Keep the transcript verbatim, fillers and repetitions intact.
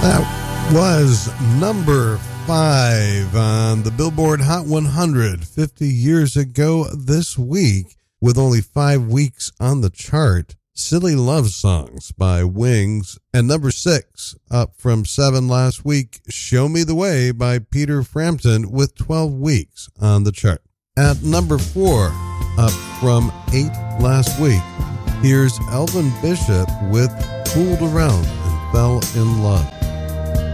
That was number five on the Billboard Hot one hundred fifty years ago this week, with only five weeks on the chart. Silly Love Songs by Wings. And number six, up from seven last week, Show Me the Way by Peter Frampton, with twelve weeks on the chart. At number four, up from eight last week, here's Elvin Bishop with Fooled Around and Fell in Love.